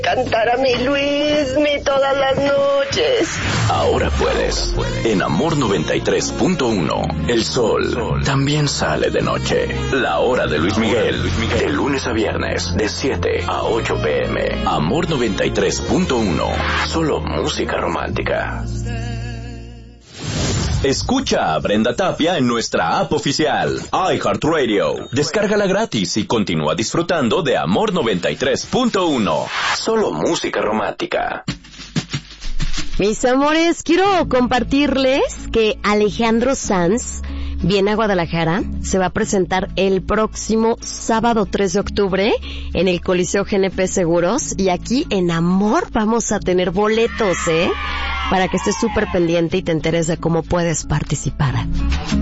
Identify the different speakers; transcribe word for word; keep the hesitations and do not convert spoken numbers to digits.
Speaker 1: Cantar a mi Luismi todas las noches.
Speaker 2: Ahora puedes. En Amor noventa y tres punto uno, el sol también sale de noche. La hora de Luis Miguel, de lunes a viernes, de siete a ocho pm. Amor noventa y tres punto uno, solo música romántica. Escucha a Brenda Tapia en nuestra app oficial, iHeartRadio. Descárgala gratis y continúa disfrutando de Amor noventa y tres punto uno. Solo música romántica.
Speaker 3: Mis amores, quiero compartirles que Alejandro Sanz viene a Guadalajara. Se va a presentar el próximo sábado tres de octubre en el Coliseo G N P Seguros. Y aquí en Amor vamos a tener boletos, ¿eh? Para que estés súper pendiente y te enteres de cómo puedes participar.